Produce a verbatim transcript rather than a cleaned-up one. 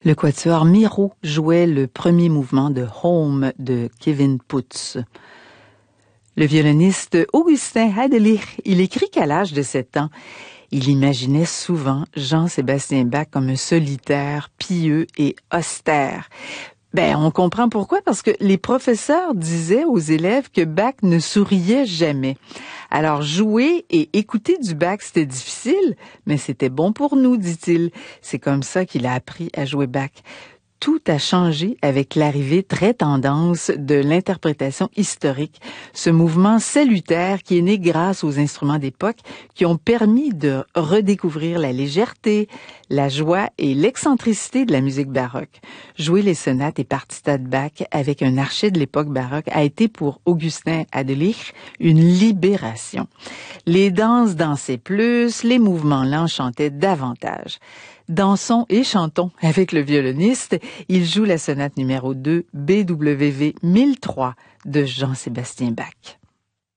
Le quatuor Miro jouait le premier mouvement de Home de Kevin Putz. Le violoniste Augustin Hadelich, il écrit qu'à l'âge de sept ans, il imaginait souvent Jean-Sébastien Bach comme un solitaire, pieux et austère. Ben, on comprend pourquoi, parce que les professeurs disaient aux élèves que Bach ne souriait jamais. Alors, jouer et écouter du Bach, c'était difficile, mais c'était bon pour nous, dit-il. C'est comme ça qu'il a appris à jouer Bach. Tout a changé avec l'arrivée très tendance de l'interprétation historique, ce mouvement salutaire qui est né grâce aux instruments d'époque qui ont permis de redécouvrir la légèreté, la joie et l'excentricité de la musique baroque. Jouer les sonates et partitas de Bach avec un archet de l'époque baroque a été pour Augustin Hadelich une libération. Les danses dansaient plus, les mouvements lents chantaient davantage. Dansons et chantons avec le violoniste. Il joue la sonate numéro deux B W V mille trois de Jean-Sébastien Bach.